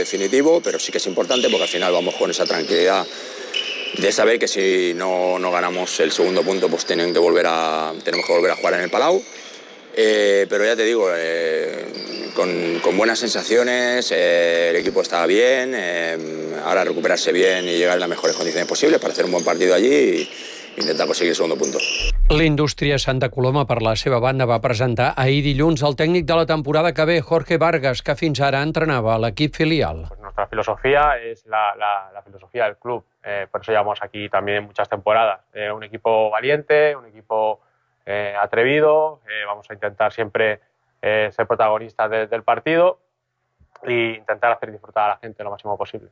definitivo, pero sí que es importante porque al final vamos con esa tranquilidad de saber que si no ganamos el segundo punto, pues tenemos que volver a jugar en el Palau. Pero ya te digo, con buenas sensaciones, el equipo estaba bien, ahora recuperarse bien y llegar en las mejores condiciones posibles para hacer un buen partido allí y intentar conseguir el segundo punto. L'Indústria Santa Coloma, per la seva banda, va presentar ahir dilluns el tècnic de la temporada que ve, Jorge Vargas, que fins ara entrenava a l'equip filial. Pues nuestra filosofía es la filosofía del club, por eso llevamos aquí también muchas temporadas. Un equipo valiente, un equipo atrevido, vamos a intentar siempre ser protagonistas del partido e intentar hacer disfrutar a la gente lo máximo posible.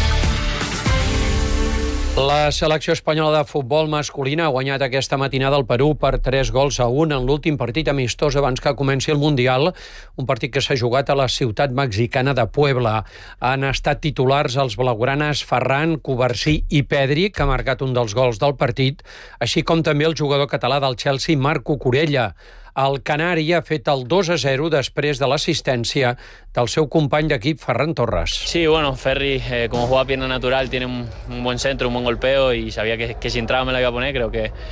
La selecció espanyola de futbol masculina ha guanyat aquesta matinada al Perú per 3-1 en l'últim partit amistós abans que comenci el Mundial, un partit que s'ha jugat a la ciutat mexicana de Puebla. Han estat titulars els blaugranes Ferran, Covarsí i Pedri, que ha marcat un dels gols del partit, així com també el jugador català del Chelsea, Marco Corella. El canari ha fet el 2-0 després de l'assistència del seu company d'equip, Ferran Torres. Sí, bueno, Ferri, como juega pierna natural, tiene un buen centro, un buen golpeo y sabía que si entraba me la iba a poner. Creo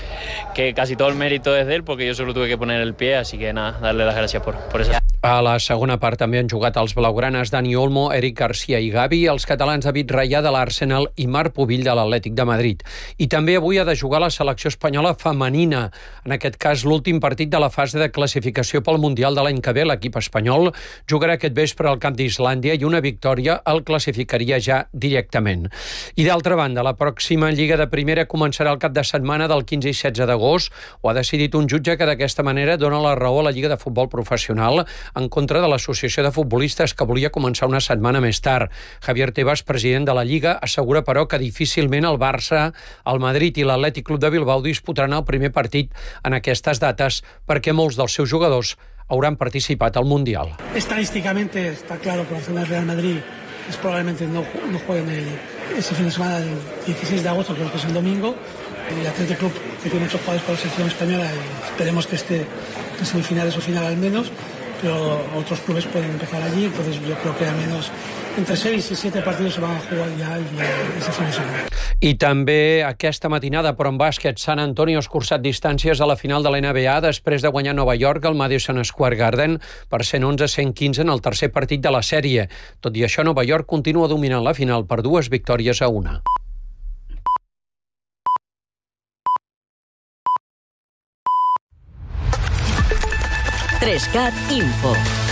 que casi todo el mérito es de él porque yo solo tuve que poner el pie, así que nada, darle las gracias por eso. A la segona part també han jugat els blaugranes Dani Olmo, Eric Garcia i Gavi, els catalans David Raya de l'Arsenal i Marc Pubill de l'Atlètic de Madrid. I també avui ha de jugar la selecció espanyola femenina, en aquest cas l'últim partit de la fase de classificació pel Mundial de l'any que ve. L'equip espanyol jugarà aquest vespre al camp d'Islàndia i una victòria el classificaria ja directament. I d'altra banda, la pròxima Lliga de Primera començarà el cap de setmana del 15 i 16 d'agost. Ho ha decidit un jutge que d'aquesta manera dona la raó a la Lliga de Futbol Professional en contra de l'Associació de Futbolistes que volia començar una setmana més tard. Javier Tebas, president de la Lliga, assegura però que difícilment el Barça, el Madrid i l'Atlètic Club de Bilbao disputaran el primer partit en aquestes dates perquè molts dels seus jugadors hauran participat al Mundial. Estadísticamente está claro que Barcelona y Real Madrid probablemente no jueguen ese fin de semana del 16 de agosto, creo que es el domingo. El Athletic Club, que tiene 8 jugadores para la selección española, y esperemos que esté en semifinales o final al menos, pero otros clubes pueden empezar allí, entonces yo creo que al menos entre 6 i 7 partidos se van a jugar ja ese fin de semana. I també aquesta matinada, però en bàsquet, San Antonio ha escurçat distàncies a la final de la NBA després de guanyar Nova York al Madison Square Garden per 111-115 en el tercer partit de la sèrie. Tot i això, Nova York continua dominant la final per 2-1. 3CAT Info.